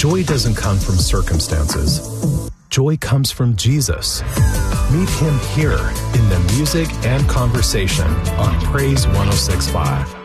Joy doesn't come from circumstances. Joy comes from Jesus. Meet him here in the music and conversation on Praise 106.5.